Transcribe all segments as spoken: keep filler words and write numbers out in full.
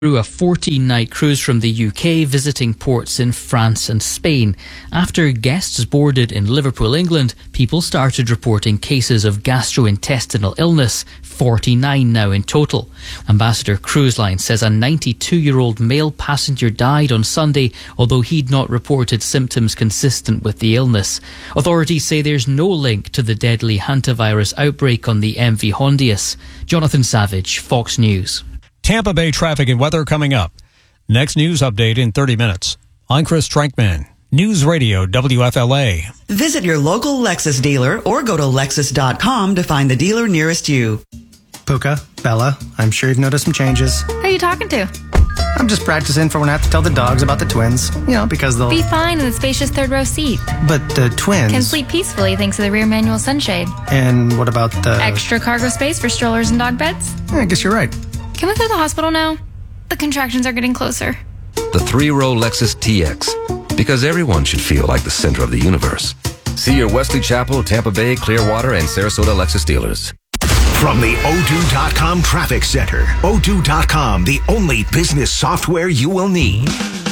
through a fourteen-night cruise from the U K, visiting ports in France and Spain. After guests boarded in Liverpool, England, people started reporting cases of gastrointestinal illness, forty-nine now in total. Ambassador Cruise Line says a ninety-two-year-old male passenger died on Sunday, although he'd not reported symptoms consistent with the illness. Authorities say there's no link to the deadly hantavirus outbreak on the M V Hondius. Jonathan Savage, Fox News. Tampa Bay traffic and weather coming up. Next news update in thirty minutes. I'm Chris Trankman. News Radio W F L A. Visit your local Lexus dealer or go to Lexus dot com to find the dealer nearest you. Puka, Bella, I'm sure you've noticed some changes. Who are you talking to? I'm just practicing for when I have to tell the dogs about the twins. You know, because they'll... Be fine in the spacious third row seat. But the twins... Can sleep peacefully thanks to the rear manual sunshade. And what about the... Extra cargo space for strollers and dog beds? Yeah, I guess you're right. Can we go to the hospital now? The contractions are getting closer. The three-row Lexus T X. Because everyone should feel like the center of the universe. See your Wesley Chapel, Tampa Bay, Clearwater, and Sarasota Lexus dealers. From the O two dot com Traffic Center. O two dot com, the only business software you will need.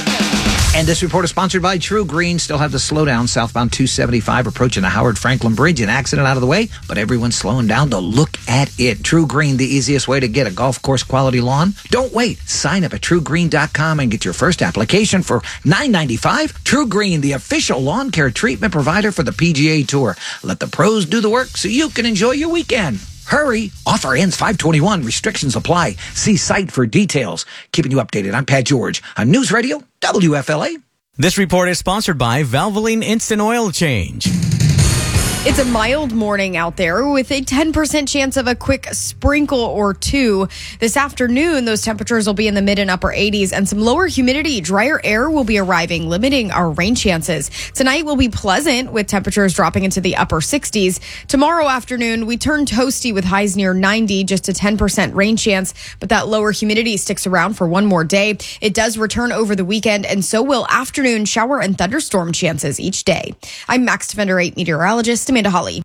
And this report is sponsored by True Green. Still have the slowdown southbound two seventy-five approaching the Howard Franklin Bridge. An accident out of the way, but everyone's slowing down to look at it. True Green, the easiest way to get a golf course quality lawn. Don't wait. Sign up at true green dot com and get your first application for nine ninety-five. True Green, the official lawn care treatment provider for the P G A Tour. Let the pros do the work so you can enjoy your weekend. Hurry! Offer ends five twenty-one. Restrictions apply. See site for details. Keeping you updated. I'm Pat George on News Radio W F L A. This report is sponsored by Valvoline Instant Oil Change. It's a mild morning out there with a ten percent chance of a quick sprinkle or two. This afternoon, those temperatures will be in the mid and upper eighties, and some lower humidity, drier air will be arriving, limiting our rain chances. Tonight will be pleasant with temperatures dropping into the upper sixties. Tomorrow afternoon, we turn toasty with highs near ninety, just a ten percent rain chance, but that lower humidity sticks around for one more day. It does return over the weekend, and so will afternoon shower and thunderstorm chances each day. I'm Max Defender eight meteorologist Amanda Holly.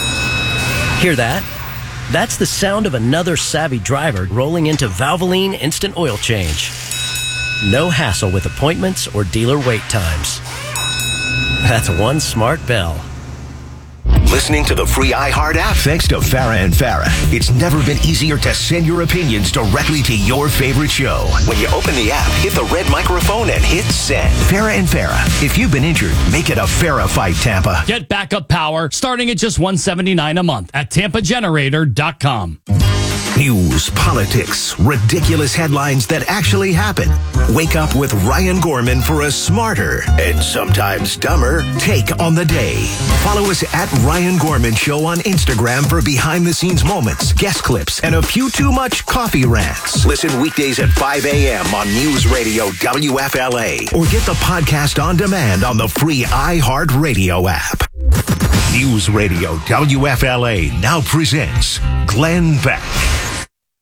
Hear that? That's the sound of another savvy driver rolling into Valvoline Instant Oil Change. No hassle with appointments or dealer wait times. That's one smart bell. Listening to the free iHeart app thanks to Farah and Farah. It's never been easier to send your opinions directly to your favorite show. When you open the app, hit the red microphone and hit send. Farah and Farah. If you've been injured, make it a Farah fight, Tampa. Get backup power starting at just one hundred seventy-nine dollars a month at tampa generator dot com. News, politics, ridiculous headlines that actually happen. Wake up with Ryan Gorman for a smarter and sometimes dumber take on the day. Follow us at Ryan Gorman Show on Instagram for behind-the-scenes moments, guest clips, and a few too much coffee rants. Listen weekdays at five a.m. on News Radio W F L A or get the podcast on demand on the free iHeartRadio app. News Radio W F L A now presents Glenn Beck.